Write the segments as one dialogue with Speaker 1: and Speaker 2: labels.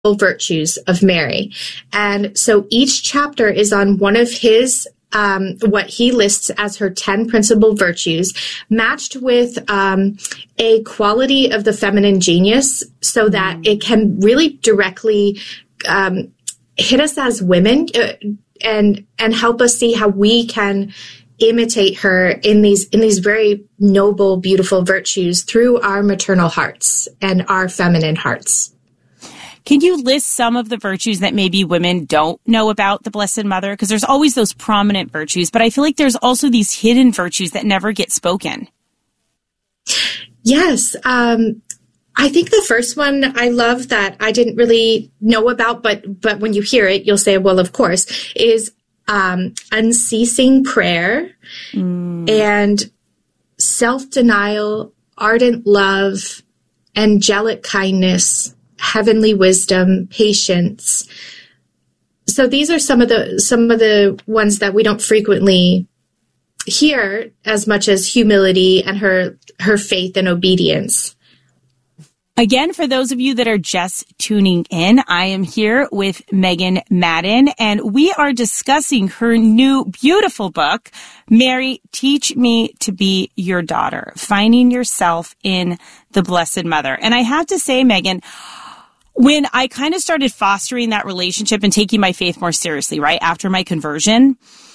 Speaker 1: virtues of Mary. And so each chapter is on one of his what he lists as her 10 principal virtues, matched with a quality of the feminine genius, so that it can really directly hit us as women and help us see how we can imitate her in these very noble, beautiful virtues through our maternal hearts and our feminine hearts.
Speaker 2: Can you list some of the virtues that maybe women don't know about the Blessed Mother? Because there's always those prominent virtues, but I feel like there's also these hidden virtues that never get spoken.
Speaker 1: Yes. I think the first one I love that I didn't really know about, but when you hear it, you'll say, well, of course, is unceasing prayer and self-denial, ardent love, angelic kindness, heavenly wisdom, patience. So these are some of the ones that we don't frequently hear as much as humility and her faith and obedience.
Speaker 2: Again, for those of you that are just tuning in, I am here with Megan Madden, and we are discussing her new beautiful book, Mary, Teach Me to Be Your Daughter, Finding Yourself in the Blessed Mother. And I have to say, Megan, when I kind of started fostering that relationship and taking my faith more seriously, right, after my conversion,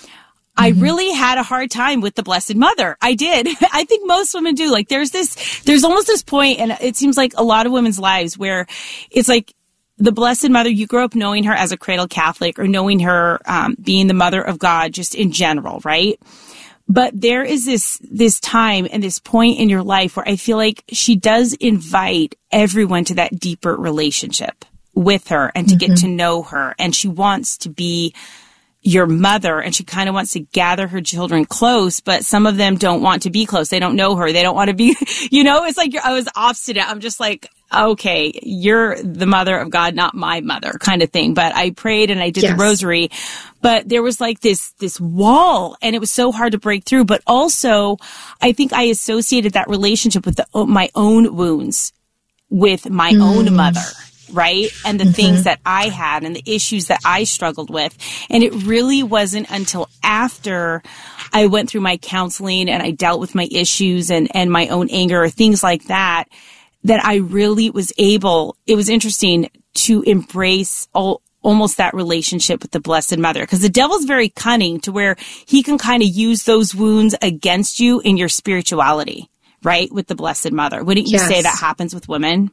Speaker 2: I really had a hard time with the Blessed Mother. I did. I think most women do. Like there's almost this point, and it seems like a lot of women's lives where it's like the Blessed Mother, you grow up knowing her as a cradle Catholic or knowing her being the Mother of God just in general, right? But there is this time and this point in your life where I feel like she does invite everyone to that deeper relationship with her and to get to know her. And she wants to be your mother, and she kind of wants to gather her children close, but some of them don't want to be close. They don't know her. They don't want to be, it's like I was obstinate. I'm just like, okay, you're the Mother of God, not my mother kind of thing. But I prayed and I did the rosary, but there was like this wall, and it was so hard to break through. But also I think I associated that relationship with my own wounds with my own mother. Right? And the things that I had and the issues that I struggled with. And it really wasn't until after I went through my counseling and I dealt with my issues and my own anger or things like that, that I really was able, it was interesting to embrace almost that relationship with the Blessed Mother. Because the devil's very cunning to where he can kind of use those wounds against you in your spirituality, right? With the Blessed Mother. Wouldn't you say that happens with women?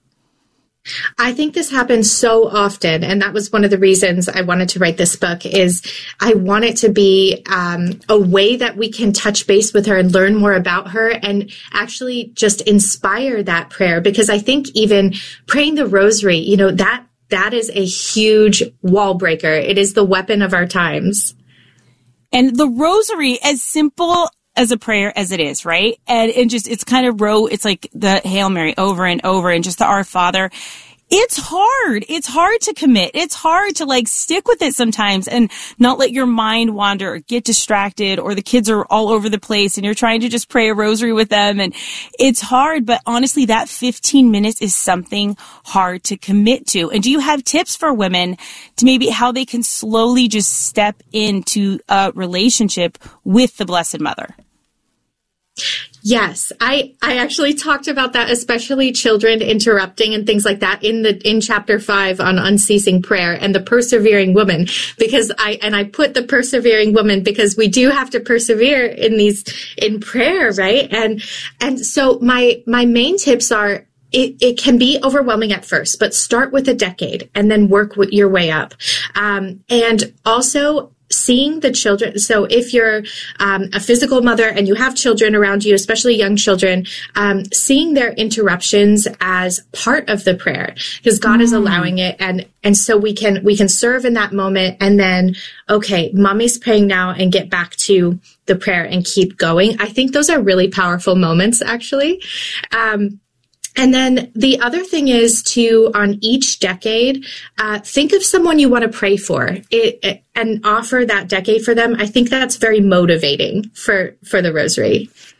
Speaker 1: I think this happens so often, and that was one of the reasons I wanted to write this book. Is I want it to be a way that we can touch base with her and learn more about her and actually just inspire that prayer. Because I think even praying the rosary, that is a huge wall breaker. It is the weapon of our times.
Speaker 2: And the rosary, as simple as a prayer as it is, right? And just, it's kind of it's like the Hail Mary over and over and just the Our Father. It's hard. It's hard to commit. It's hard to stick with it sometimes and not let your mind wander or get distracted, or the kids are all over the place and you're trying to just pray a rosary with them. And it's hard, but honestly, that 15 minutes is something hard to commit to. And do you have tips for women to maybe how they can slowly just step into a relationship with the Blessed Mother?
Speaker 1: Yes, I actually talked about that, especially children interrupting and things like that in chapter 5 on unceasing prayer and the persevering woman, because I put the persevering woman because we do have to persevere in prayer, right? And so my main tips are, it can be overwhelming at first, but start with a decade and then work your way up. And also seeing the children. So if you're a physical mother and you have children around you, especially young children, seeing their interruptions as part of the prayer, because God is allowing it. And so we can serve in that moment, and then, okay, mommy's praying now, and get back to the prayer and keep going. I think those are really powerful moments, actually. And then the other thing is to, on each decade, think of someone you want to pray for and offer that decade for them. I think that's very motivating for the rosary.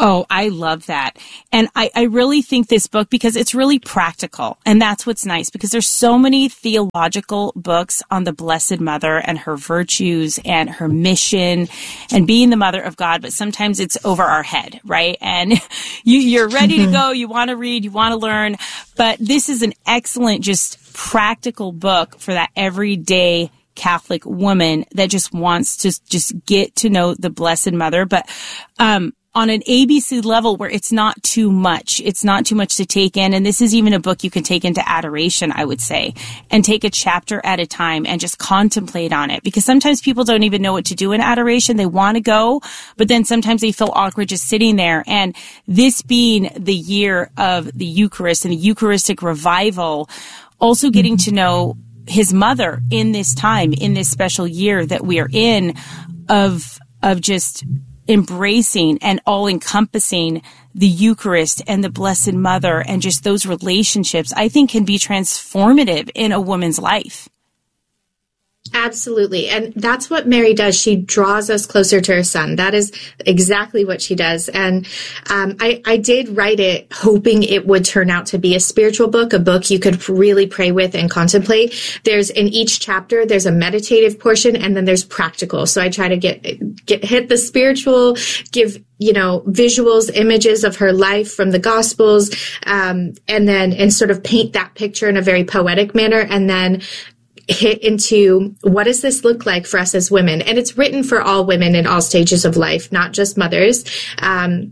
Speaker 2: Oh, I love that. And I really think this book, because it's really practical. And that's what's nice, because there's so many theological books on the Blessed Mother and her virtues and her mission and being the mother of God. But sometimes it's over our head, right? And you're ready to go. You want to read, you want to learn. But this is an excellent, just practical book for that everyday Catholic woman that just wants to just get to know the Blessed Mother. But, on an ABC level where it's not too much. It's not too much to take in. And this is even a book you can take into adoration, I would say, and take a chapter at a time and just contemplate on it. Because sometimes people don't even know what to do in adoration. They want to go, but then sometimes they feel awkward just sitting there. And this being the year of the Eucharist and the Eucharistic revival, also getting to know his mother in this time, in this special year that we are in, of just embracing and all encompassing the Eucharist and the Blessed Mother and just those relationships, I think can be transformative in a woman's life.
Speaker 1: Absolutely. And that's what Mary does. She draws us closer to her son. That is exactly what she does. And I did write it hoping it would turn out to be a spiritual book, a book you could really pray with and contemplate. There's in each chapter, there's a meditative portion, and then there's practical. So I try to hit the spiritual, give visuals, images of her life from the Gospels, and sort of paint that picture in a very poetic manner, and then hit into what does this look like for us as women? And it's written for all women in all stages of life, not just mothers. And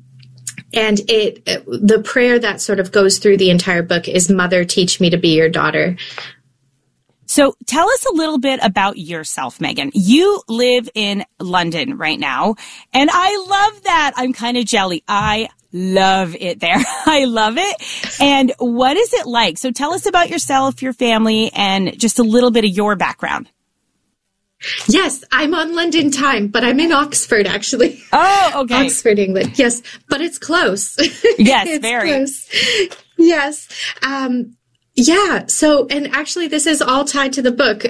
Speaker 1: the prayer that sort of goes through the entire book is, Mother, teach me to be your daughter.
Speaker 2: So tell us a little bit about yourself, Megan. You live in London right now, and I love that. I'm kind of jelly. I love it there. I love it. And what is it like? So tell us about yourself, your family, and just a little bit of your background.
Speaker 1: Yes, I'm on London time, but I'm in Oxford, actually.
Speaker 2: Oh, okay.
Speaker 1: Oxford, England. Yes, but it's close.
Speaker 2: Yes,
Speaker 1: it's
Speaker 2: very.
Speaker 1: Close. Yes. Yeah. So, and actually this is all tied to the book.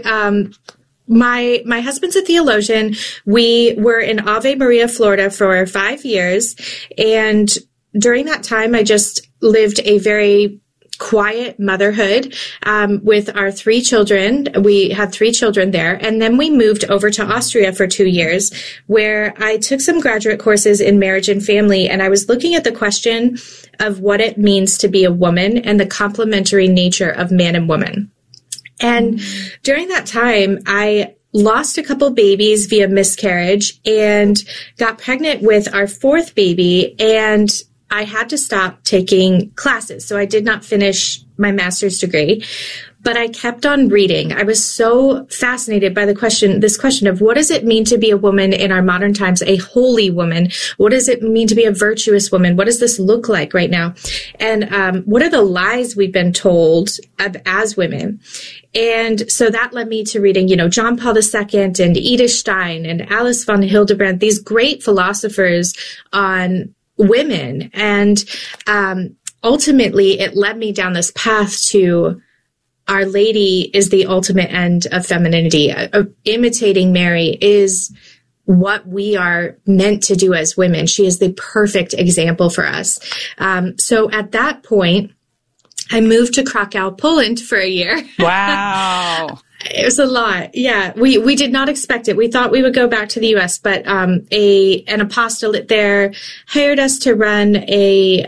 Speaker 1: My husband's a theologian. We were in Ave Maria, Florida for 5 years. And during that time, I just lived a very quiet motherhood with our 3 children. We had 3 children there. And then we moved over to Austria for 2 years, where I took some graduate courses in marriage and family. And I was looking at the question of what it means to be a woman and the complementary nature of man and woman. And during that time, I lost a couple babies via miscarriage and got pregnant with our 4th baby, and I had to stop taking classes. So I did not finish my master's degree, but I kept on reading. I was so fascinated by this question of what does it mean to be a woman in our modern times, a holy woman? What does it mean to be a virtuous woman? What does this look like right now? And what are the lies we've been told as women? And so that led me to reading, John Paul II and Edith Stein and Alice von Hildebrand, these great philosophers on women. And ultimately, it led me down this path to Our Lady is the ultimate end of femininity. Imitating Mary is what we are meant to do as women. She is the perfect example for us. So at that point, I moved to Krakow, Poland for a year.
Speaker 2: Wow.
Speaker 1: It was a lot. Yeah. We did not expect it. We thought we would go back to the U.S., but an apostolate there hired us to run a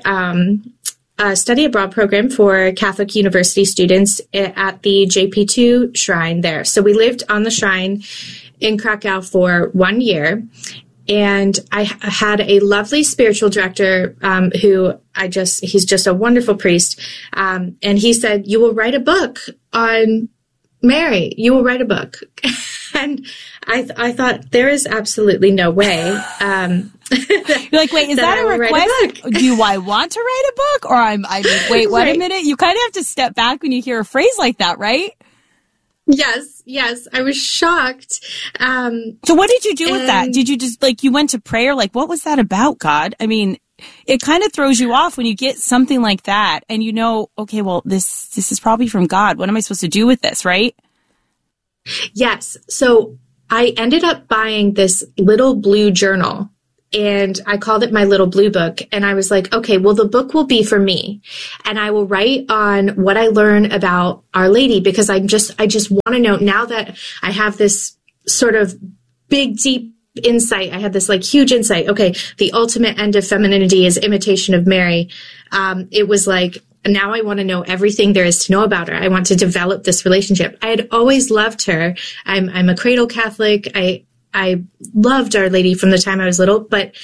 Speaker 1: study abroad program for Catholic university students at the JP2 shrine there. So we lived on the shrine in Krakow for 1 year. And I had a lovely spiritual director he's just a wonderful priest. And he said, you will write a book on Mary. You will write a book. And I thought, there is absolutely no way.
Speaker 2: You're like, wait, is that a request? Do I want to write a book? Or wait, wait a minute. You kind of have to step back when you hear a phrase like that, right?
Speaker 1: Yes. I was shocked.
Speaker 2: So what did you do with that? Did you just, you went to prayer? What was that about, God? I mean, it kind of throws you off when you get something like that and okay, well, this is probably from God. What am I supposed to do with this, right?
Speaker 1: Yes. So I ended up buying this little blue journal, and I called it my little blue book. And I was like, okay, well, the book will be for me, and I will write on what I learn about Our Lady, because I just want to know, now that I have this sort of big, deep insight. I had this like huge insight. Okay, the ultimate end of femininity is imitation of Mary. It was like, now I want to know everything there is to know about her. I want to develop this relationship. I had always loved her. I'm a cradle Catholic. I loved Our Lady from the time I was little, but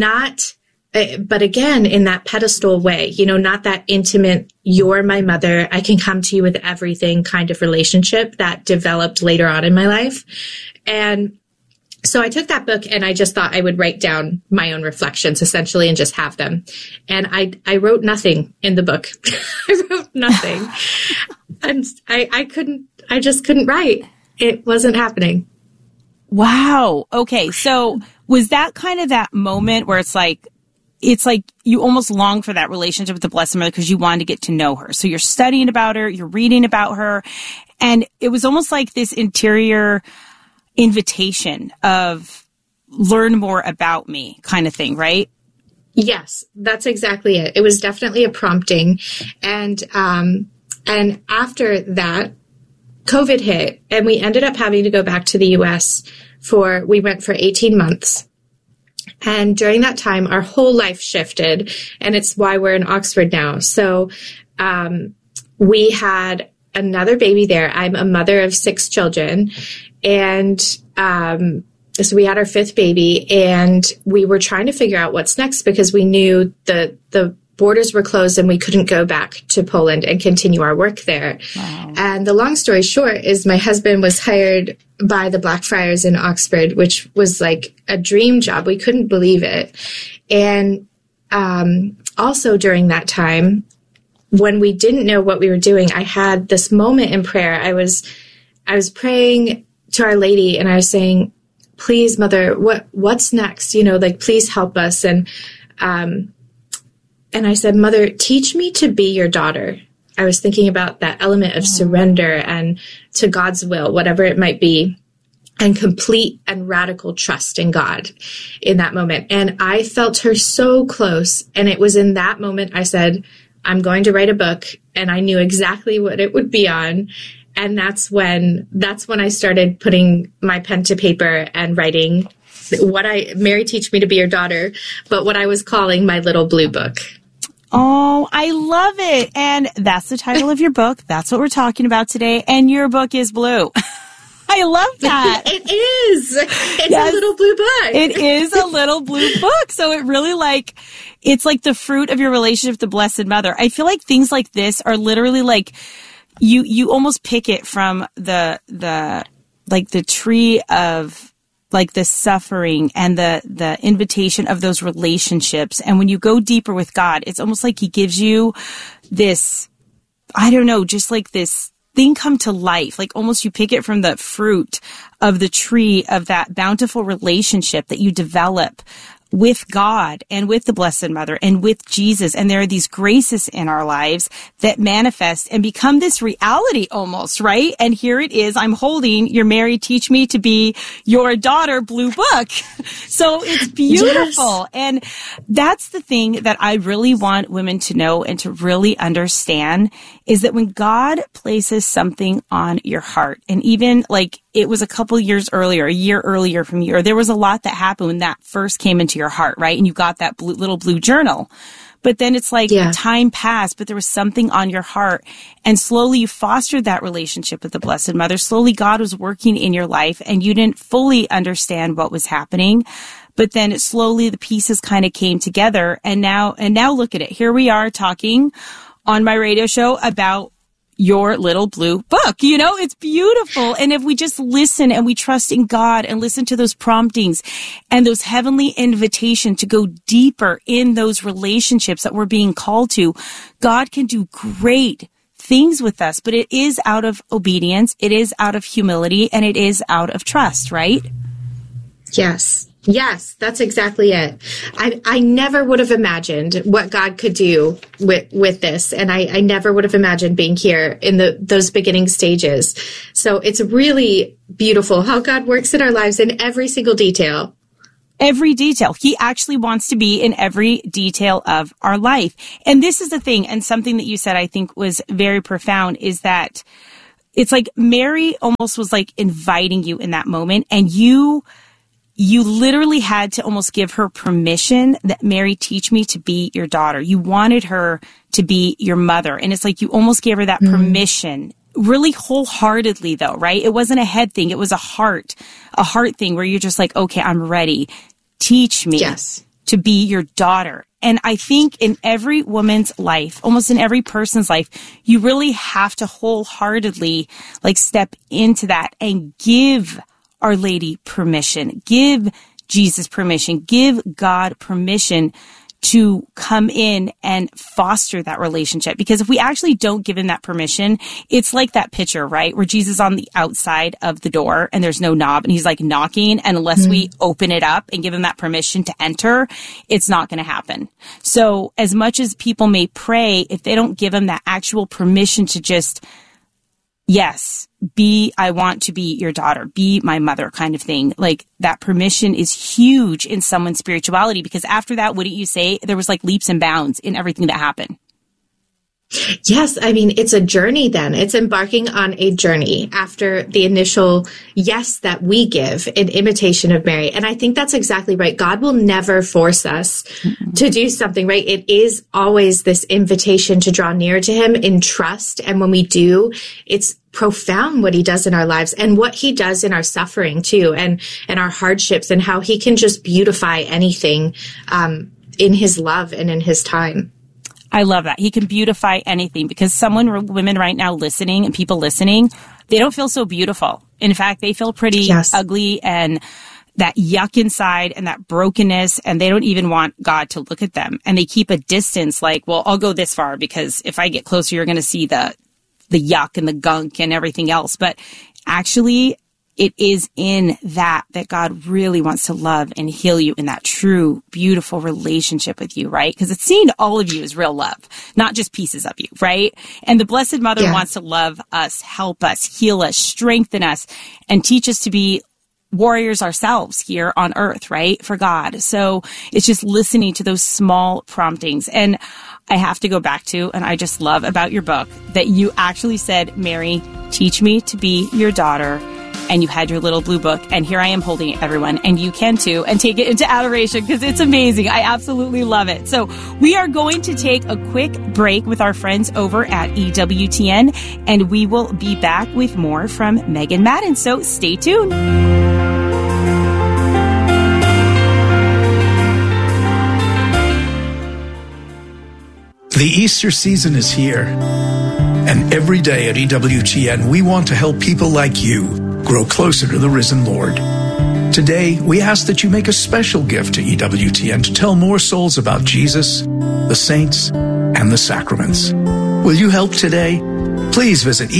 Speaker 1: again, in that pedestal way, not that intimate, you're my mother, I can come to you with everything kind of relationship that developed later on in my life. And so I took that book and I just thought I would write down my own reflections essentially and just have them. And I wrote nothing in the book. I wrote nothing. And I just couldn't write. It wasn't happening.
Speaker 2: Wow. Okay. So was that kind of that moment where it's like you almost long for that relationship with the Blessed Mother because you wanted to get to know her. So you're studying about her, you're reading about her, and it was almost like this interior invitation of learn more about me kind of thing, right?
Speaker 1: Yes, that's exactly it. It was definitely a prompting. And after that, COVID hit, and we ended up having to go back to the U.S. we went for 18 months. And during that time, our whole life shifted, and it's why we're in Oxford now. So we had another baby there. I'm a mother of 6 children, and so we had our 5th baby, and we were trying to figure out what's next because we knew the borders were closed and we couldn't go back to Poland and continue our work there. Wow. And the long story short is my husband was hired by the Blackfriars in Oxford, which was like a dream job. We couldn't believe it. And also during that time, when we didn't know what we were doing, I had this moment in prayer. I was praying to Our Lady, and I was saying, please, Mother, what's next? Please help us. And I said, Mother, teach me to be your daughter. I was thinking about that element of surrender and to God's will, whatever it might be, and complete and radical trust in God in that moment. And I felt her so close. And it was in that moment I said, I'm going to write a book, and I knew exactly what it would be on. And that's when I started putting my pen to paper and writing Mary, teach me to be your daughter, but what I was calling my little blue book.
Speaker 2: Oh, I love it. And that's the title of your book. That's what we're talking about today. And your book is blue. I love that.
Speaker 1: It is. It's a little blue book.
Speaker 2: It is a little blue book. So it really it's like the fruit of your relationship with the Blessed Mother. I feel like things like this are literally like you almost pick it from the tree of like the suffering and the invitation of those relationships. And when you go deeper with God, it's almost like he gives you this, I don't know, just like this thing come to life. Like almost you pick it from the fruit of the tree of that bountiful relationship that you develop with God and with the Blessed Mother and with Jesus. And there are these graces in our lives that manifest and become this reality almost, right? And here it is. I'm holding your Mary, Teach Me to Be Your Daughter blue book. So it's beautiful. Yes. And that's the thing that I really want women to know and to really understand is that when God places something on your heart, and even like it was a couple years earlier, a year earlier from you, or there was a lot that happened when that first came into your heart, right? And you got that little blue journal. But then it's like time passed, but there was something on your heart. And slowly you fostered that relationship with the Blessed Mother. Slowly God was working in your life and you didn't fully understand what was happening. But then slowly the pieces kind of came together. And now look at it. Here we are talking on my radio show about your little blue book. It's beautiful. And if we just listen and we trust in God and listen to those promptings and those heavenly invitation to go deeper in those relationships that we're being called to, God can do great things with us. But it is out of obedience, it is out of humility, and it is out of trust, right?
Speaker 1: Yes, that's exactly it. I never would have imagined what God could do with this. And I never would have imagined being here in those beginning stages. So it's really beautiful how God works in our lives in every single detail.
Speaker 2: every detail. He actually wants to be in every detail of our life. And this is the thing, and something that you said I think was very profound, is that it's like Mary almost was like inviting you in that moment, and you literally had to almost give her permission that, Mary, teach me to be your daughter. You wanted her to be your mother. And it's like you almost gave her that permission, really wholeheartedly though, right? It wasn't a head thing. It was a heart thing where you're just like, okay, I'm ready. Teach me to be your daughter. And I think in every woman's life, almost in every person's life, you really have to wholeheartedly like step into that and give Our Lady permission, give Jesus permission, give God permission to come in and foster that relationship. Because if we actually don't give him that permission, it's like that picture, right? Where Jesus is on the outside of the door and there's no knob and he's like knocking. And unless we open it up and give him that permission to enter, it's not going to happen. So as much as people may pray, if they don't give him that actual permission to just, yes, I want to be your daughter, be my mother kind of thing. Like that permission is huge in someone's spirituality, because after that, wouldn't you say there was like leaps and bounds in everything that happened?
Speaker 1: Yes. I mean, it's a journey then. It's embarking on a journey after the initial yes that we give in imitation of Mary. And I think that's exactly right. God will never force us to do something, right? It is always this invitation to draw near to him in trust. And when we do, it's profound what he does in our lives and what he does in our suffering too, and our hardships, and how he can just beautify anything in his love and in his time.
Speaker 2: I love that. He can beautify anything, because women right now listening and people listening, they don't feel so beautiful. In fact, they feel pretty ugly and that yuck inside and that brokenness, and they don't even want God to look at them. And they keep a distance like, well, I'll go this far because if I get closer, you're going to see the yuck and the gunk and everything else. But actually, it is in that God really wants to love and heal you in that true, beautiful relationship with you, right? Because it's seeing all of you as real love, not just pieces of you, right? And the Blessed Mother wants to love us, help us, heal us, strengthen us, and teach us to be warriors ourselves here on earth, right? For God. So it's just listening to those small promptings. And I have to go back to, and I just love about your book, that you actually said, Mary, teach me to be your daughter. And you had your little blue book, and here I am holding it, everyone, and you can too, and take it into adoration because it's amazing. I absolutely love it. So we are going to take a quick break with our friends over at EWTN, and we will be back with more from Megan Madden. So stay tuned.
Speaker 3: The Easter season is here, and every day at EWTN, we want to help people like you grow closer to the risen Lord. Today, we ask that you make a special gift to EWTN to tell more souls about Jesus, the saints, and the sacraments. Will you help today? Please visit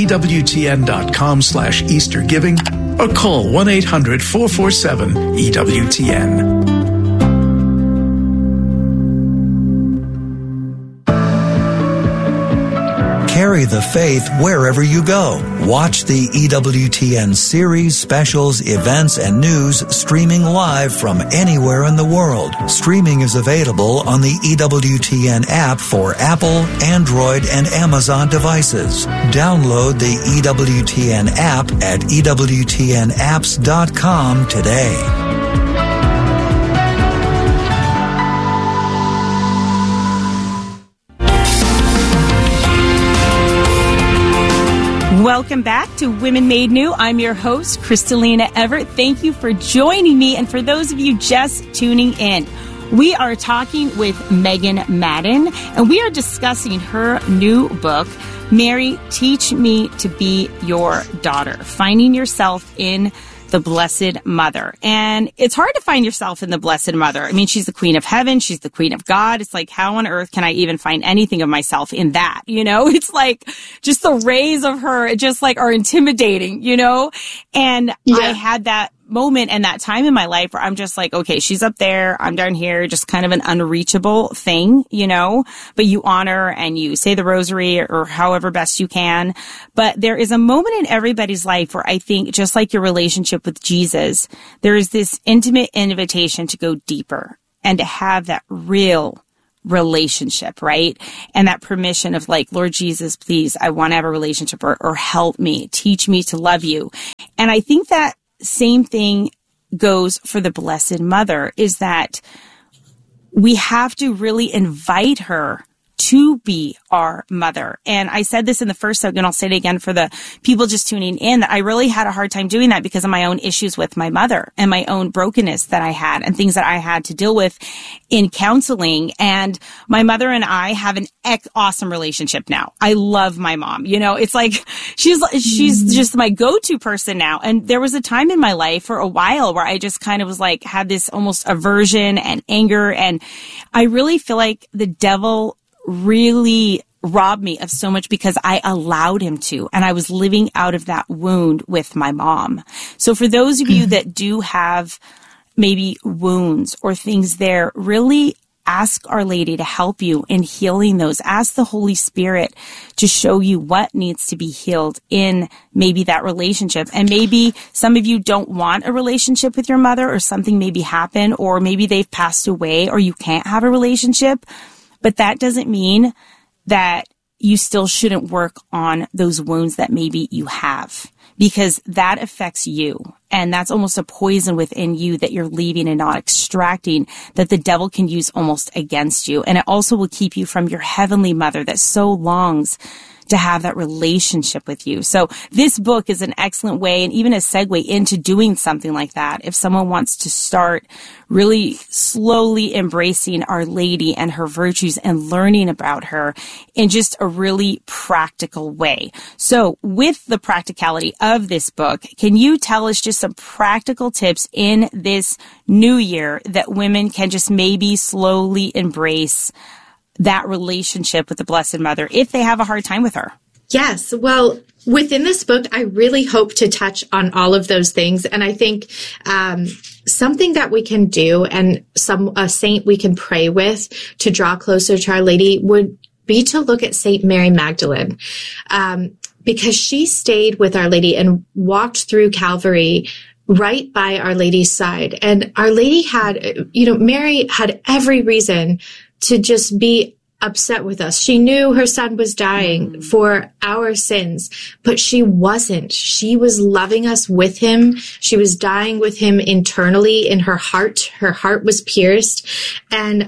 Speaker 3: EWTN.com/EasterGiving or call 1-800-447-EWTN.
Speaker 4: Carry the faith wherever you go. Watch the EWTN series, specials, events, and news streaming live from anywhere in the world. Streaming is available on the EWTN app for Apple, Android, and Amazon devices. Download the EWTN app at EWTNapps.com today.
Speaker 2: Welcome back to Women Made New. I'm your host, Kristalina Everett. Thank you for joining me. And for those of you just tuning in, we are talking with Megan Madden, and we are discussing her new book, Mary, Teach Me to Be Your Daughter, Finding Yourself in the Blessed Mother. And it's hard to find yourself in the Blessed Mother. I mean, she's the Queen of Heaven. She's the Queen of God. It's like, how on earth can I even find anything of myself in that? You know, it's like just the rays of her just like are intimidating, you know? And I had that moment and that time in my life where I'm just like, okay, she's up there, I'm down here, just kind of an unreachable thing, you know, but you honor and you say the rosary or however best you can. But there is a moment in everybody's life where I think, just like your relationship with Jesus, there is this intimate invitation to go deeper and to have that real relationship, right? And that permission of like, Lord Jesus, please, I want to have a relationship, or help me, teach me to love you. And I think that same thing goes for the Blessed Mother, is that we have to really invite her to be our mother. And I said this in the first segment, I'll say it again for the people just tuning in, that I really had a hard time doing that because of my own issues with my mother and my own brokenness that I had and things that I had to deal with in counseling. And my mother and I have an awesome relationship now. I love my mom. You know, it's like she's just my go-to person now. And there was a time in my life for a while where I just kind of was like, had this almost aversion and anger. And I really feel like the devil really robbed me of so much because I allowed him to, and I was living out of that wound with my mom. So for those of you that do have maybe wounds or things there, really ask Our Lady to help you in healing those. Ask the Holy Spirit to show you what needs to be healed in maybe that relationship. And maybe some of you don't want a relationship with your mother, or something maybe happened, or maybe they've passed away, or you can't have a relationship. But that doesn't mean that you still shouldn't work on those wounds that maybe you have, because that affects you. And that's almost a poison within you that you're leaving and not extracting, that the devil can use almost against you. And it also will keep you from your heavenly mother that so longs to have that relationship with you. So this book is an excellent way, and even a segue into doing something like that. If someone wants to start really slowly embracing Our Lady and her virtues and learning about her in just a really practical way. So with the practicality of this book, can you tell us just some practical tips in this new year that women can just maybe slowly embrace that relationship with the Blessed Mother if they have a hard time with her?
Speaker 1: Yes. Well, within this book, I really hope to touch on all of those things. And I think something that we can do, and a saint we can pray with to draw closer to Our Lady, would be to look at Saint Mary Magdalene, because she stayed with Our Lady and walked through Calvary right by Our Lady's side. And Our Lady had, Mary had every reason to just be upset with us. She knew her son was dying for our sins, but she wasn't. She was loving us with him. She was dying with him internally in her heart. Her heart was pierced. And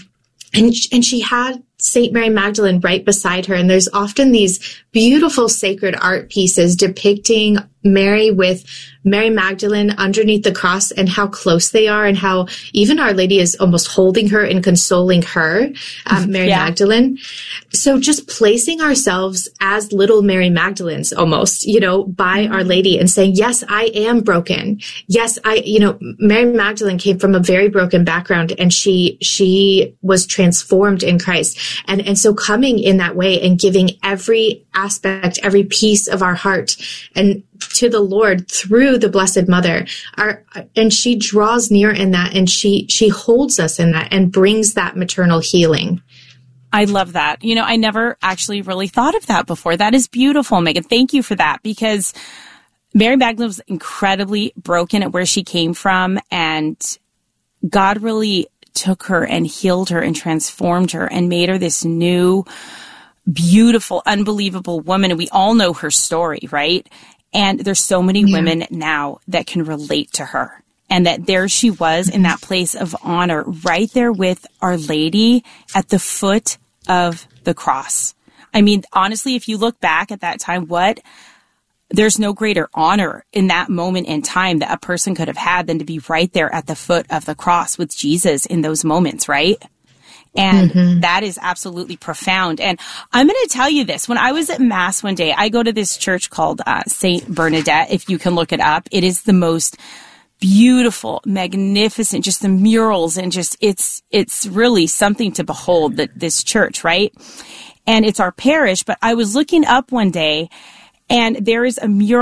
Speaker 1: she had Saint Mary Magdalene right beside her. And there's often these beautiful sacred art pieces depicting Mary with Mary Magdalene underneath the cross, and how close they are, and how even Our Lady is almost holding her and consoling her, Mary Magdalene. So just placing ourselves as little Mary Magdalenes almost, by Our Lady, and saying, yes, I am broken. Yes, Mary Magdalene came from a very broken background, and she was transformed in Christ. And so coming in that way and giving every aspect, every piece of our heart and to the Lord through the Blessed Mother, and she draws near in that, and she holds us in that and brings that maternal healing.
Speaker 2: I love that. I never actually really thought of that before. That is beautiful, Megan. Thank you for that, because Mary Magdalene was incredibly broken at where she came from, and God really took her and healed her and transformed her and made her this new, beautiful, unbelievable woman. And we all know her story, right? And there's so many women now that can relate to her, and that there she was in that place of honor right there with Our Lady at the foot of the cross. I mean, honestly, if you look back at that time, there's no greater honor in that moment in time that a person could have had than to be right there at the foot of the cross with Jesus in those moments, right? And that is absolutely profound. And I'm going to tell you this. When I was at Mass one day, I go to this church called St. Bernadette, if you can look it up. It is the most beautiful, magnificent, just the murals, and just it's really something to behold, this church, right? And it's our parish. But I was looking up one day, and there is a mural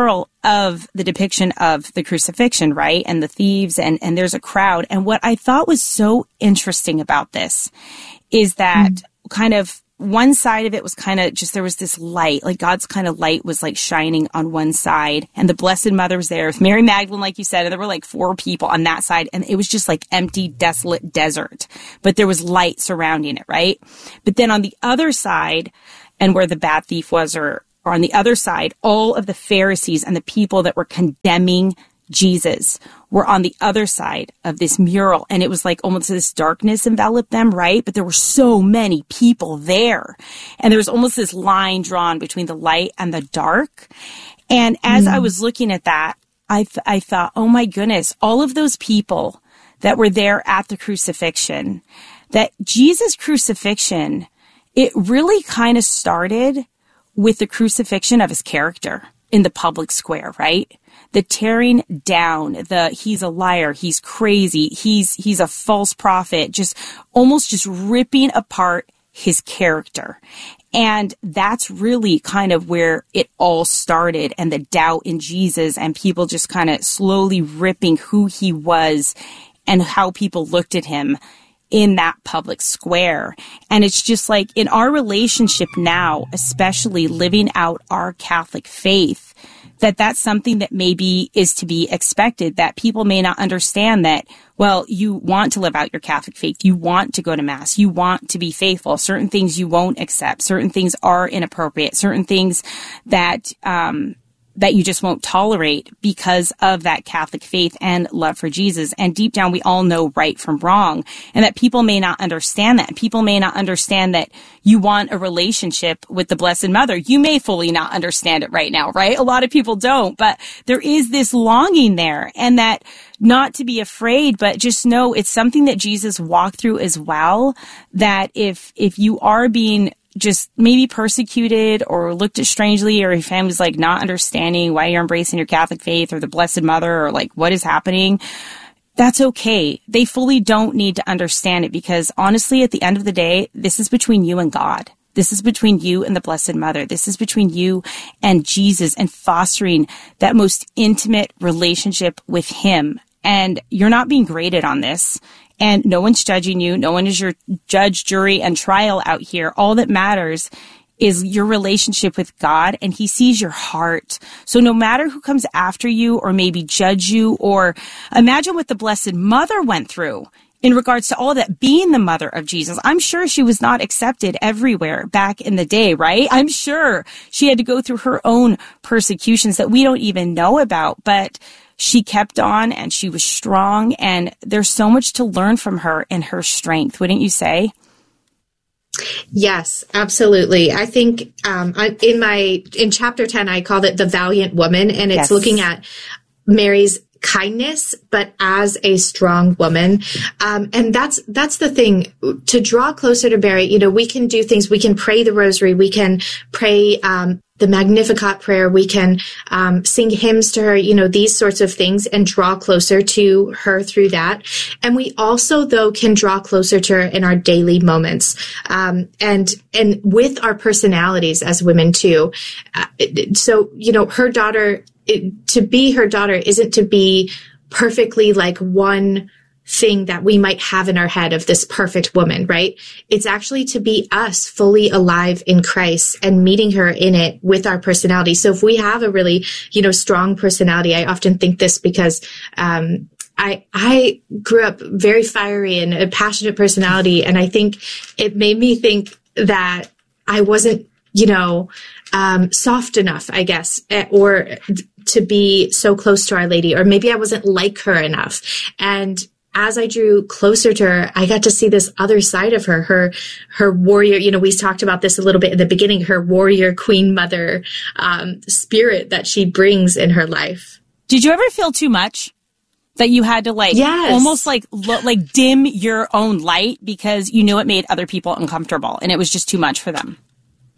Speaker 2: of the depiction of the crucifixion, right? And the thieves, and there's a crowd. And what I thought was so interesting about this is that kind of one side of it was kind of just, there was this light, like God's kind of light was like shining on one side, and the Blessed Mother was there with Mary Magdalene, like you said, and there were like 4 people on that side, and it was just like empty, desolate desert, but there was light surrounding it, right? But then on the other side, and where the bad thief was, or on the other side, all of the Pharisees and the people that were condemning Jesus were on the other side of this mural, and it was like almost this darkness enveloped them, right? But there were so many people there, and there was almost this line drawn between the light and the dark. And as I was looking at that, I thought, oh my goodness, all of those people that were there at the crucifixion, that Jesus' crucifixion, it really kind of started with the crucifixion of his character in the public square, right? The tearing down, he's a liar, he's crazy, he's a false prophet, just almost just ripping apart his character. And that's really kind of where it all started, and the doubt in Jesus, and people just kind of slowly ripping who he was and how people looked at him in that public square. And it's just like in our relationship now, especially living out our Catholic faith, that's something that maybe is to be expected, that people may not understand that, well, you want to live out your Catholic faith. You want to go to Mass. You want to be faithful. Certain things you won't accept. Certain things are inappropriate. Certain things that you just won't tolerate because of that Catholic faith and love for Jesus. And deep down, we all know right from wrong, and that people may not understand that. People may not understand that you want a relationship with the Blessed Mother. You may fully not understand it right now, right? A lot of people don't, but there is this longing there, and that not to be afraid, but just know it's something that Jesus walked through as well, that if you are being just maybe persecuted or looked at strangely, or your family's like not understanding why you're embracing your Catholic faith or the Blessed Mother, or like what is happening, that's okay. They fully don't need to understand it, because honestly, at the end of the day, this is between you and God. This is between you and the Blessed Mother. This is between you and Jesus, and fostering that most intimate relationship with him. And you're not being graded on this. And no one's judging you. No one is your judge, jury, and trial out here. All that matters is your relationship with God, and he sees your heart. So no matter who comes after you or maybe judge you, or imagine what the Blessed Mother went through in regards to all that, being the mother of Jesus. I'm sure she was not accepted everywhere back in the day, right? I'm sure she had to go through her own persecutions that we don't even know about, but she kept on, and she was strong, and there's so much to learn from her and her strength, wouldn't you say?
Speaker 1: Yes, absolutely. I think in chapter 10, I called it The Valiant Woman, and it's looking at Mary's kindness, but as a strong woman. And that's the thing, to draw closer to Mary. You know, we can do things. We can pray the rosary. We can pray, the Magnificat prayer. We can, sing hymns to her, you know, these sorts of things, and draw closer to her through that. And we also, though, can draw closer to her in our daily moments, and with our personalities as women too. So, you know, her daughter, to be her daughter isn't to be perfectly like one thing that we might have in our head of this perfect woman, right? It's actually to be us fully alive in Christ and meeting her in it with our personality. So if we have a really, you know, strong personality, I often think this because, I grew up very fiery and a passionate personality. And I think it made me think that I wasn't, you know, soft enough, I guess, or to be so close to Our Lady, or maybe I wasn't like her enough. And as I drew closer to her, I got to see this other side of her warrior. You know, we talked about this a little bit in the beginning, her warrior queen mother, spirit that she brings in her life.
Speaker 2: Did you ever feel too much? That you had to almost dim your own light because you knew it made other people uncomfortable and it was just too much for them?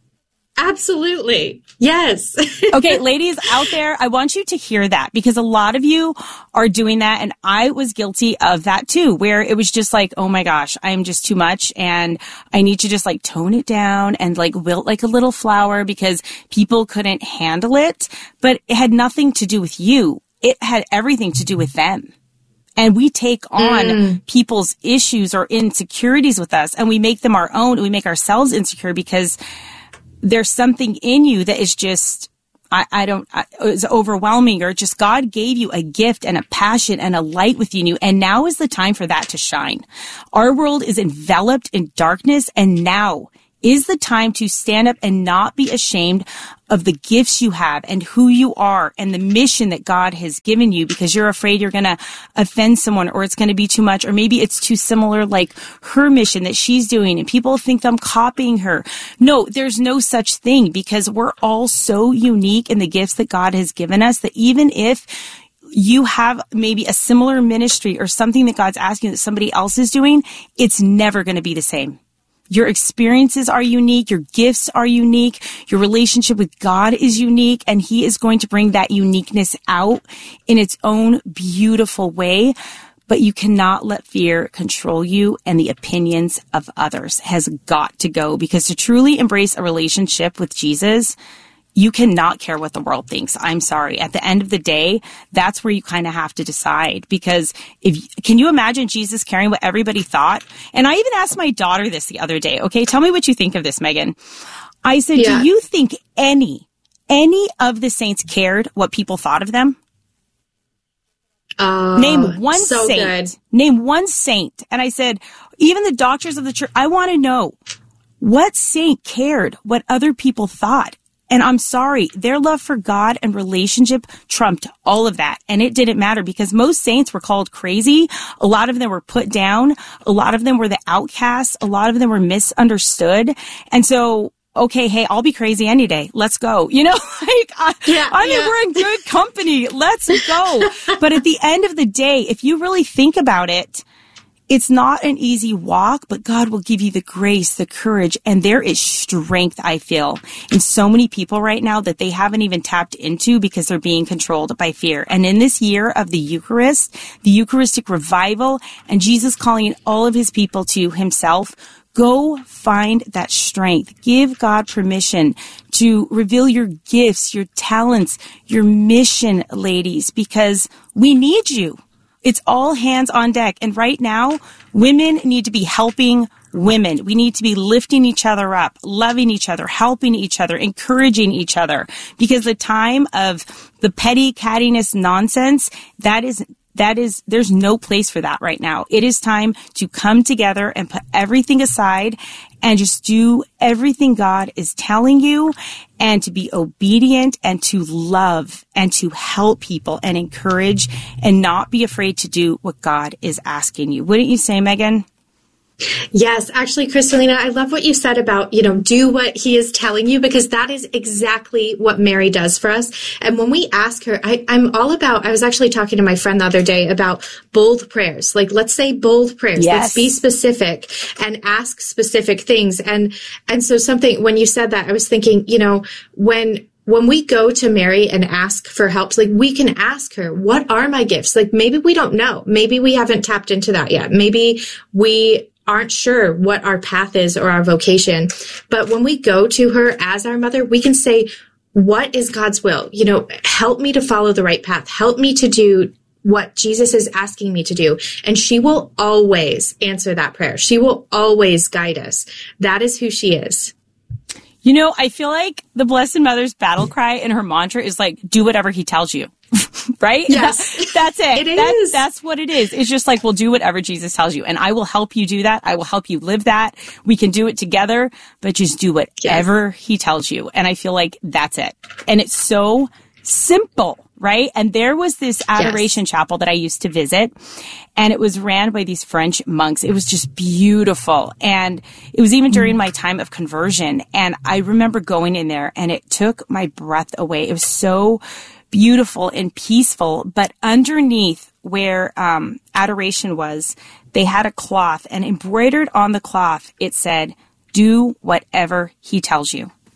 Speaker 1: Absolutely. Yes.
Speaker 2: Okay, ladies out there, I want you to hear that because a lot of you are doing that. And I was guilty of that too, where it was just like, oh my gosh, I'm just too much. And I need to just like tone it down and like wilt like a little flower because people couldn't handle it. But it had nothing to do with you. It had everything to do with them. And we take on people's issues or insecurities with us and we make them our own and we make ourselves insecure because there's something in you that is just, is overwhelming, or just God gave you a gift and a passion and a light within you. And now is the time for that to shine. Our world is enveloped in darkness, and now is the time to stand up and not be ashamed of the gifts you have and who you are and the mission that God has given you because you're afraid you're going to offend someone or it's going to be too much or maybe it's too similar like her mission that she's doing and people think I'm copying her. No, there's no such thing because we're all so unique in the gifts that God has given us that even if you have maybe a similar ministry or something that God's asking that somebody else is doing, it's never going to be the same. Your experiences are unique. Your gifts are unique. Your relationship with God is unique, and He is going to bring that uniqueness out in its own beautiful way. But you cannot let fear control you, and the opinions of others has got to go, because to truly embrace a relationship with Jesus, you cannot care what the world thinks. I'm sorry. At the end of the day, that's where you kind of have to decide, because can you imagine Jesus caring what everybody thought? And I even asked my daughter this the other day. Okay, tell me what you think of this, Megan. I said, do you think any of the saints cared what people thought of them? Name one
Speaker 1: so
Speaker 2: saint.
Speaker 1: Good.
Speaker 2: Name one saint. And I said, even the doctors of the church, I want to know what saint cared what other people thought. And I'm sorry, their love for God and relationship trumped all of that. And it didn't matter because most saints were called crazy. A lot of them were put down. A lot of them were the outcasts. A lot of them were misunderstood. And so, okay, hey, I'll be crazy any day. Let's go. You know, we're in good company. Let's go. But at the end of the day, if you really think about it, it's not an easy walk, but God will give you the grace, the courage, and there is strength, I feel, in so many people right now that they haven't even tapped into because they're being controlled by fear. And in this year of the Eucharist, the Eucharistic revival, and Jesus calling all of His people to Himself, go find that strength. Give God permission to reveal your gifts, your talents, your mission, ladies, because we need you. It's all hands on deck. And right now, women need to be helping women. We need to be lifting each other up, loving each other, helping each other, encouraging each other. Because the time of the petty cattiness nonsense, there's no place for that right now. It is time to come together and put everything aside and just do everything God is telling you, and to be obedient and to love and to help people and encourage and not be afraid to do what God is asking you. Wouldn't you say, Megan?
Speaker 1: Yes, actually, Kristalina, I love what you said about, do what He is telling you, because that is exactly what Mary does for us. And when we ask her, I was actually talking to my friend the other day about bold prayers. Like, let's say bold prayers.
Speaker 2: Yes.
Speaker 1: Let's be specific and ask specific things. And so when you said that, I was thinking, when we go to Mary and ask for help, like, we can ask her, what are my gifts? Like, maybe we don't know. Maybe we haven't tapped into that yet. Maybe we aren't sure what our path is or our vocation. But when we go to her as our mother, we can say, what is God's will? Help me to follow the right path. Help me to do what Jesus is asking me to do. And she will always answer that prayer. She will always guide us. That is who she is.
Speaker 2: I feel like the Blessed Mother's battle cry and her mantra is like, do whatever He tells you. Right?
Speaker 1: Yes.
Speaker 2: That's it.
Speaker 1: It is.
Speaker 2: That's what it is. It's just like, well, do whatever Jesus tells you. And I will help you do that. I will help you live that. We can do it together, but just do whatever He tells you. And I feel like that's it. And it's so simple, right? And there was this adoration chapel that I used to visit, and it was ran by these French monks. It was just beautiful. And it was even during my time of conversion. And I remember going in there, and it took my breath away. It was so beautiful and peaceful. But underneath where adoration was, they had a cloth, and embroidered on the cloth, it said, do whatever He tells you.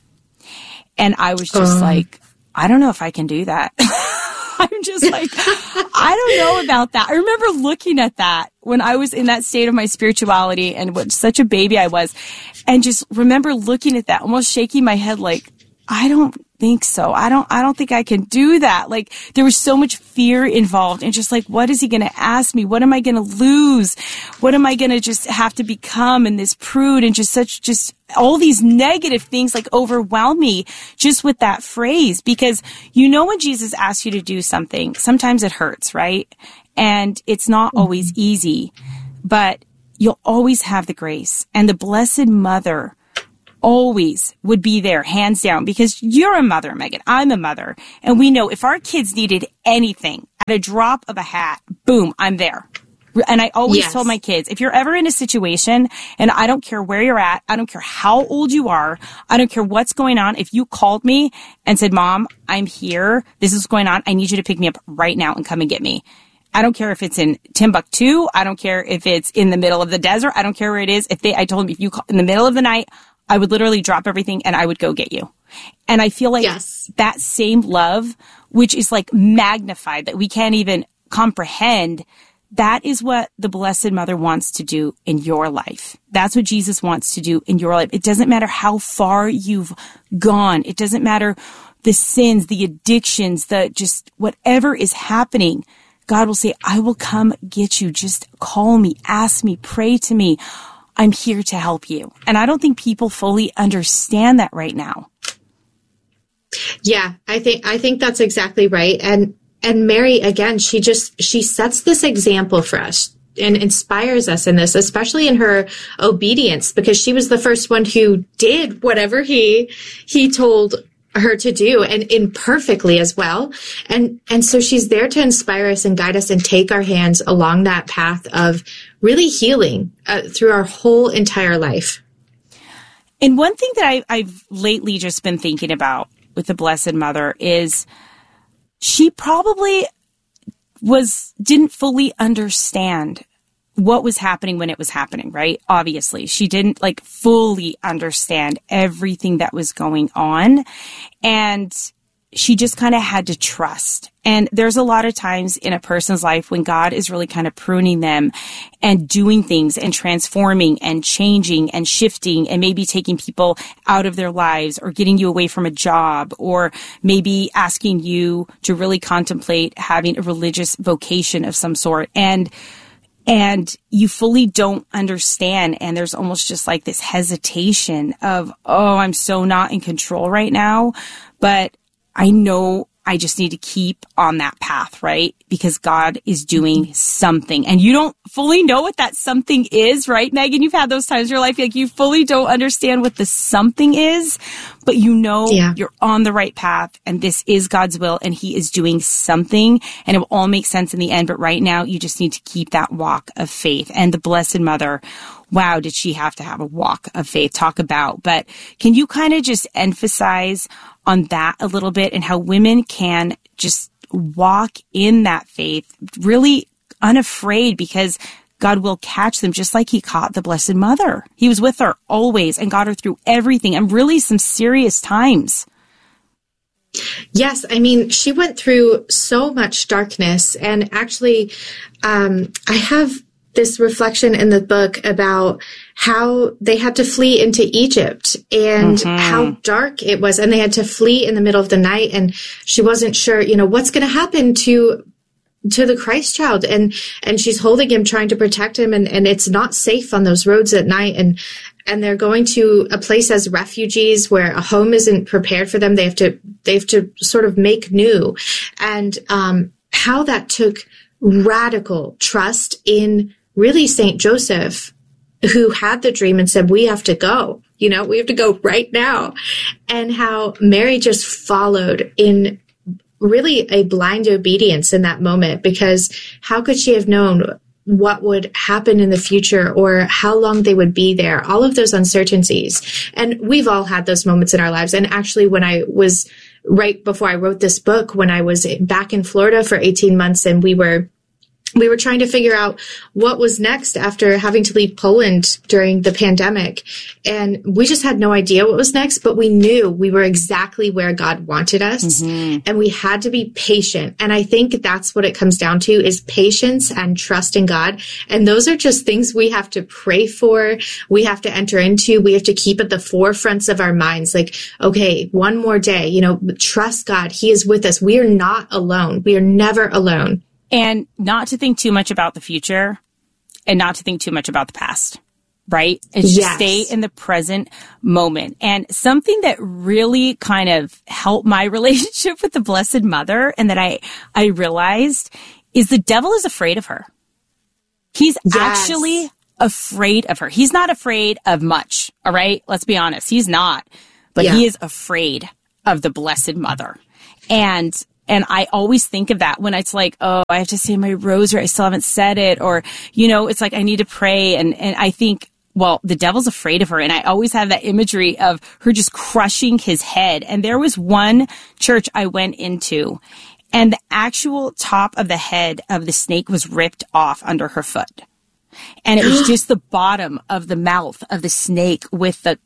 Speaker 2: And I was just like, I don't know if I can do that. I'm just like, I don't know about that. I remember looking at that when I was in that state of my spirituality and what such a baby I was, and just remember looking at that, almost shaking my head like, I don't think so. I don't think I can do that. Like, there was so much fear involved, and just like, what is he going to ask me? What am I going to lose? What am I going to just have to become? And this prude, and just all these negative things like overwhelm me just with that phrase, because when Jesus asks you to do something, sometimes it hurts, right? And it's not always easy, but you'll always have the grace, and the Blessed Mother always would be there, hands down, because you're a mother, Megan. I'm a mother. And we know if our kids needed anything at a drop of a hat, boom, I'm there. And I always told my kids, if you're ever in a situation, and I don't care where you're at, I don't care how old you are, I don't care what's going on, if you called me and said, Mom, I'm here, this is going on, I need you to pick me up right now and come and get me. I don't care if it's in Timbuktu, I don't care if it's in the middle of the desert, I don't care where it is. I told them, if you call in the middle of the night, I would literally drop everything and I would go get you. And I feel like that same love, which is like magnified, that we can't even comprehend, that is what the Blessed Mother wants to do in your life. That's what Jesus wants to do in your life. It doesn't matter how far you've gone. It doesn't matter the sins, the addictions, just whatever is happening. God will say, I will come get you. Just call me, ask me, pray to me. I'm here to help you. And I don't think people fully understand that right now.
Speaker 1: Yeah, I think that's exactly right. And Mary, again, she sets this example for us and inspires us in this, especially in her obedience, because she was the first one who did whatever he told her to do, and imperfectly as well. And so she's there to inspire us and guide us and take our hands along that path of really healing through our whole entire life.
Speaker 2: And one thing that I've lately just been thinking about with the Blessed Mother is she probably didn't fully understand what was happening when it was happening, right? Obviously, she didn't fully understand everything that was going on, and she just kind of had to trust. And there's a lot of times in a person's life when God is really kind of pruning them and doing things and transforming and changing and shifting and maybe taking people out of their lives or getting you away from a job, or maybe asking you to really contemplate having a religious vocation of some sort. And you fully don't understand. And there's almost just like this hesitation of, oh, I'm so not in control right now. But I know I just need to keep on that path, right? Because God is doing something. And you don't fully know what that something is, right, Megan? You've had those times in your life, you fully don't understand what the something is, but you're on the right path, and this is God's will, and He is doing something, and it will all make sense in the end. But right now, you just need to keep that walk of faith. And the Blessed Mother, wow, did she have to have a walk of faith? Talk about. But can you kind of just emphasize on that a little bit, and how women can just walk in that faith really unafraid, because God will catch them just like He caught the Blessed Mother. He was with her always and got her through everything, and really some serious times.
Speaker 1: Yes, I mean, she went through so much darkness, and actually, I have this reflection in the book about how they had to flee into Egypt and how dark it was, and they had to flee in the middle of the night, and she wasn't sure, what's going to happen to the Christ child, and she's holding him, trying to protect him, and it's not safe on those roads at night, and they're going to a place as refugees where a home isn't prepared for them. They have to sort of make new, and how that took radical trust in really Saint Joseph, who had the dream and said, we have to go, we have to go right now. And how Mary just followed in really a blind obedience in that moment, because how could she have known what would happen in the future or how long they would be there? All of those uncertainties. And we've all had those moments in our lives. And actually, when I was right before I wrote this book, when I was back in Florida for 18 months, and we were we were trying to figure out what was next after having to leave Poland during the pandemic. And we just had no idea what was next, but we knew we were exactly where God wanted us. And we had to be patient. And I think that's what it comes down to, is patience and trust in God. And those are just things we have to pray for. We have to enter into. We have to keep at the forefronts of our minds. Like, okay, one more day, trust God. He is with us. We are not alone. We are never alone.
Speaker 2: And not to think too much about the future and not to think too much about the past, right? It's just stay in the present moment. And something that really kind of helped my relationship with the Blessed Mother, and that I realized, is the devil is afraid of her. He's actually afraid of her. He's not afraid of much, all right? Let's be honest. He's not. But he is afraid of the Blessed Mother. And I always think of that when it's like, oh, I have to say my rosary, I still haven't said it. Or, it's like I need to pray. And I think, well, the devil's afraid of her. And I always have that imagery of her just crushing his head. And there was one church I went into, and the actual top of the head of the snake was ripped off under her foot. And it was just the bottom of the mouth of the snake with the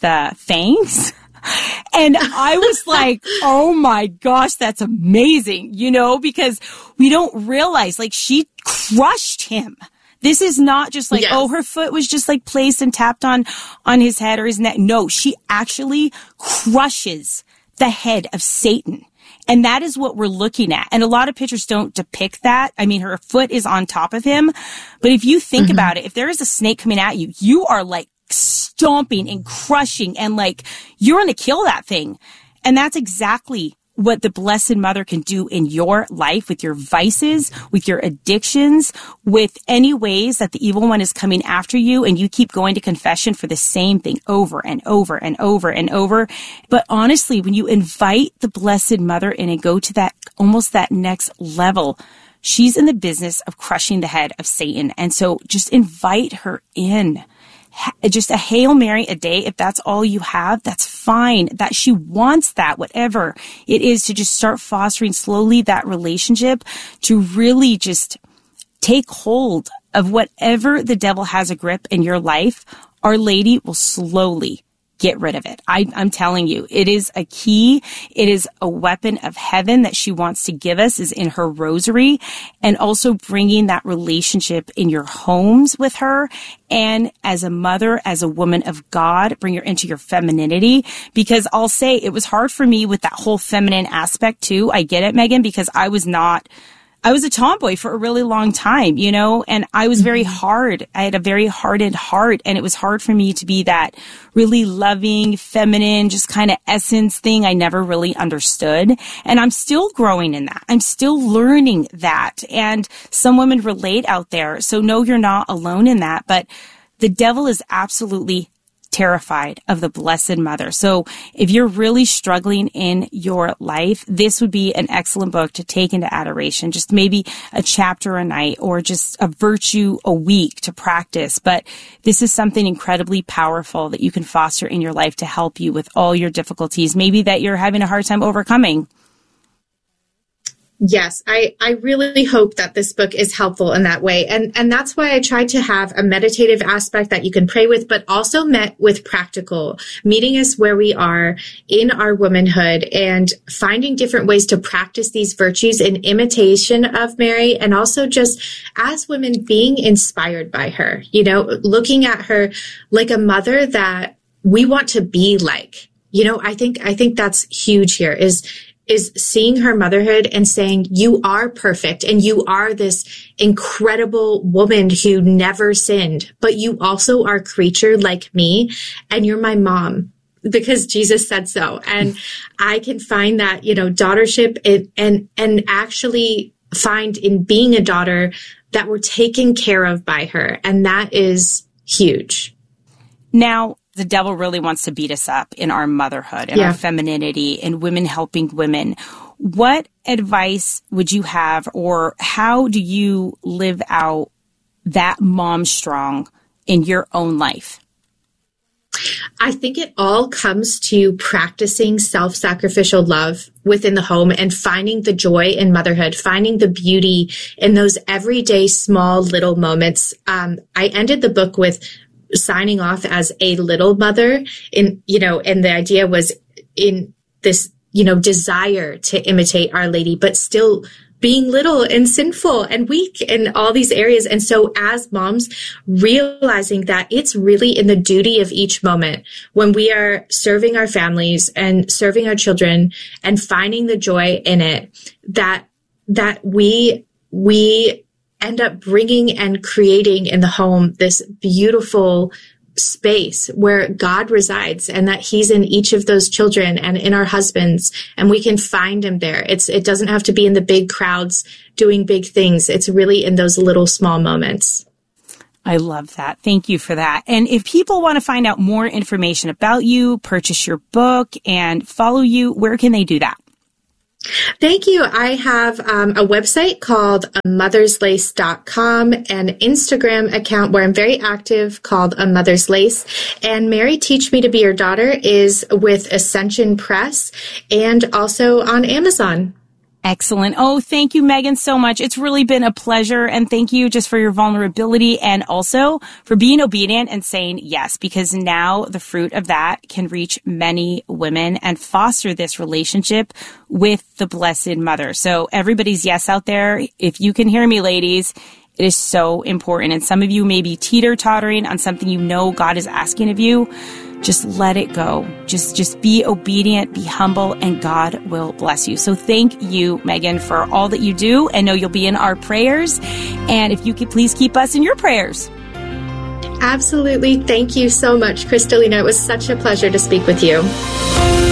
Speaker 2: fangs. And I was like, oh my gosh, that's amazing, because we don't realize, like, she crushed him. This is not just like, oh, her foot was just like placed and tapped on his head or his neck. No, she actually crushes the head of Satan. And that is what we're looking at. And a lot of pictures don't depict that. I mean, her foot is on top of him. But if you think about it, if there is a snake coming at you, you are like stomping and crushing, and like you're going to kill that thing. And that's exactly what the Blessed Mother can do in your life, with your vices, with your addictions, with any ways that the evil one is coming after you, and you keep going to confession for the same thing over and over and over and over. But honestly, when you invite the Blessed Mother in and go to that, almost that next level, she's in the business of crushing the head of Satan. And so just invite her in. Just a Hail Mary a day, if that's all you have, that's fine. That she wants that, whatever it is, to just start fostering slowly that relationship, to really just take hold of whatever the devil has a grip in your life. Our Lady will slowly get rid of it. I'm telling you, it is a key. It is a weapon of heaven that she wants to give us, is in her rosary, and also bringing that relationship in your homes with her. And as a mother, as a woman of God, bring her into your femininity, because I'll say it was hard for me with that whole feminine aspect too. I get it, Megan, because I was a tomboy for a really long time, and I was very hard. I had a very hardened heart, and it was hard for me to be that really loving, feminine, just kind of essence thing I never really understood. And I'm still growing in that. I'm still learning that. And some women relate out there. So no, you're not alone in that. But the devil is absolutely terrified of the Blessed Mother. So if you're really struggling in your life, this would be an excellent book to take into adoration. Just maybe a chapter a night, or just a virtue a week to practice. But this is something incredibly powerful that you can foster in your life to help you with all your difficulties, maybe that you're having a hard time overcoming.
Speaker 1: Yes, I really hope that this book is helpful in that way. And that's why I tried to have a meditative aspect that you can pray with, but also met with practical, meeting us where we are in our womanhood and finding different ways to practice these virtues in imitation of Mary, and also just as women being inspired by her, looking at her like a mother that we want to be like. I think that's huge here, is seeing her motherhood and saying, you are perfect and you are this incredible woman who never sinned, but you also are a creature like me, and you're my mom because Jesus said so. And I can find that, daughtership and actually find in being a daughter that we're taken care of by her. And that is huge.
Speaker 2: Now, the devil really wants to beat us up in our motherhood and our femininity and women helping women. What advice would you have, or how do you live out that mom strong in your own life?
Speaker 1: I think it all comes to practicing self-sacrificial love within the home and finding the joy in motherhood, finding the beauty in those everyday small little moments. I ended the book with signing off as a little mother and the idea was in this, desire to imitate Our Lady, but still being little and sinful and weak in all these areas. And so as moms, realizing that it's really in the duty of each moment when we are serving our families and serving our children and finding the joy in it, that we end up bringing and creating in the home this beautiful space where God resides and that he's in each of those children and in our husbands, and we can find him there. It doesn't have to be in the big crowds doing big things. It's really in those little small moments.
Speaker 2: I love that. Thank you for that. And if people want to find out more information about you, purchase your book and follow you, where can they do that?
Speaker 1: Thank you. I have a website called motherslace.com, an Instagram account where I'm very active called A Mother's Lace. And Mary Teach Me to Be Your Daughter is with Ascension Press and also on Amazon.
Speaker 2: Excellent. Oh, thank you, Megan, so much. It's really been a pleasure. And thank you just for your vulnerability and also for being obedient and saying yes, because now the fruit of that can reach many women and foster this relationship with the Blessed Mother. So everybody's yes out there. If you can hear me, ladies, it is so important. And some of you may be teeter-tottering on something God is asking of you. Just let it go. Just be obedient, be humble, and God will bless you. So thank you, Megan, for all that you do. And know you'll be in our prayers. And if you could please keep us in your prayers.
Speaker 1: Absolutely. Thank you so much, Kristalina. It was such a pleasure to speak with you.